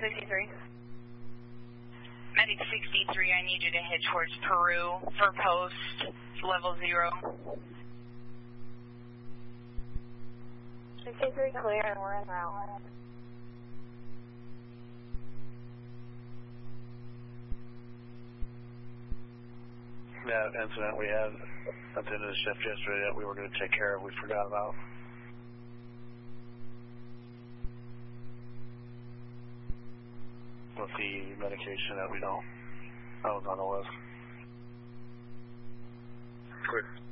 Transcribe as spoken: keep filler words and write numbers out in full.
sixty-three. Medic sixty-three, I need you to head towards Peru for post level zero. sixty-three clear, and we're en route. That incident we had at the end of the shift yesterday that we were going to take care of, we forgot about. With the medication that we don't, that was on the list. Clear.